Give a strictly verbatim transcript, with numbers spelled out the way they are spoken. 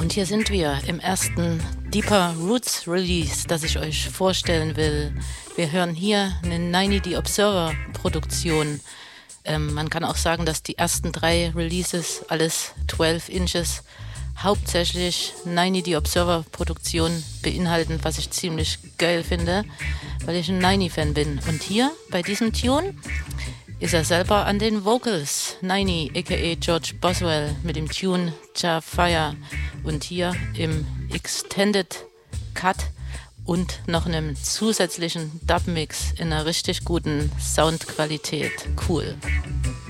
Und hier sind wir im ersten Deeper Roots Release, das ich euch vorstellen will. Wir hören hier eine Niney The Observer Produktion. Ähm, man kann auch sagen, dass die ersten drei Releases, alles zwölf Inches, hauptsächlich Niney The Observer Produktion beinhalten, was ich ziemlich geil finde, weil ich ein Niney-Fan bin. Und hier bei diesem Tune ist er selber an den Vocals, Niney aka George Boswell mit dem Tune Ja Fire und hier im Extended Cut und noch einem zusätzlichen Dub-Mix in einer richtig guten Soundqualität. Cool.